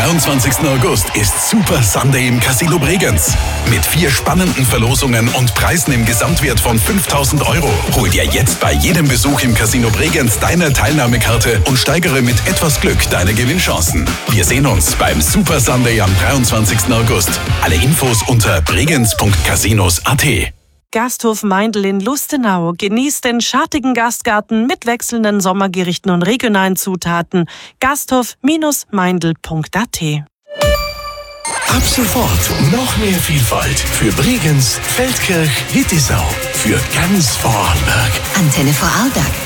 23. August ist Super Sunday im Casino Bregenz. Mit 4 spannenden Verlosungen und Preisen im Gesamtwert von 5.000 €. Hol dir jetzt bei jedem Besuch im Casino Bregenz deine Teilnahmekarte und steigere mit etwas Glück deine Gewinnchancen. Wir sehen uns beim Super Sunday am 23. August. Alle Infos unter bregenz.casinos.at. Gasthof Meindl in Lustenau genießt den schattigen Gastgarten mit wechselnden Sommergerichten und regionalen Zutaten. Gasthof-meindl.at. Ab sofort noch mehr Vielfalt für Bregenz, Feldkirch, Hittisau, für ganz Vorarlberg. Antenne Vorarlberg.